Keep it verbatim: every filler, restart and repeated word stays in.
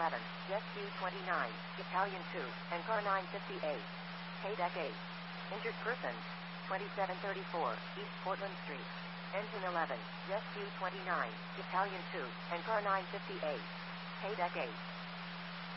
eleven, Jet Q twenty-nine, Battalion two, and Car nine fifty-eight. K-Deck eight. Injured person. twenty-seven thirty-four, East Portland Street. Engine eleven, Jet Q twenty-nine, Battalion two, and Car nine fifty-eight. K-Deck eight.